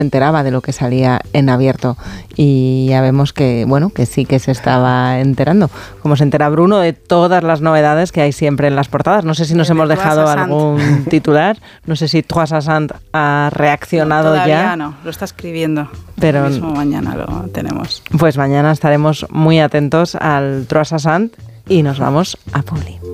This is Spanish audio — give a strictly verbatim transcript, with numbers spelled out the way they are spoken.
enteraba de lo que salía en abierto, y ya vemos que, bueno, que sí que se estaba enterando, como se entera Bruno de todas las novedades que hay siempre en las portadas. No sé si nos de hemos dejado Croissant. algún titular, no sé si Croissant ha reaccionado no, todavía ya. no, lo está escribiendo, pero mismo mañana lo tenemos. Pues mañana estaremos muy atentos al Croissant y nos vamos a Publi.